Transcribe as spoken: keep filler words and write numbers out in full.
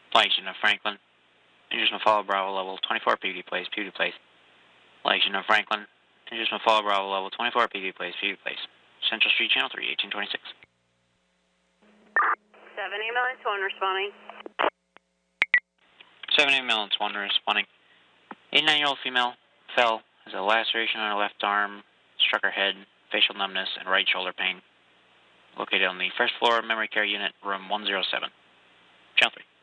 Flight Agent of Franklin. Engines will follow Bravo level twenty-four P V place, P V place. Flight Agent of Franklin. Engines will follow Bravo level twenty-four P V place, P V place. Central Street Channel three, eighteen twenty-six. seven ambulance one responding. seven ambulance one responding. eighty-nine-year-old female fell has a laceration on her left arm, struck her head, facial numbness, and right shoulder pain. Located on the first floor, memory care unit, room one oh seven. Channel three.